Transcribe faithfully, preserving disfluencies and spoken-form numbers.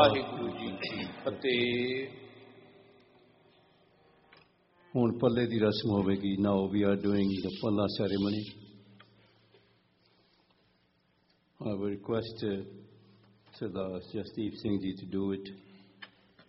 ਵਾਹਿਗੁਰੂ ਜੀ ਕੀ ਫਤਿਹ। ਹੁਣ ਪੱਲੇ ਦੀ ਰਸਮ ਹੋਵੇਗੀ। ਨਾਓ ਵੀ ਆਰ ਡੂਇੰਗ ਦ ਪੱਲਾ ceremony. I will request uh, Sardar Jasdeep Singh ji to do it.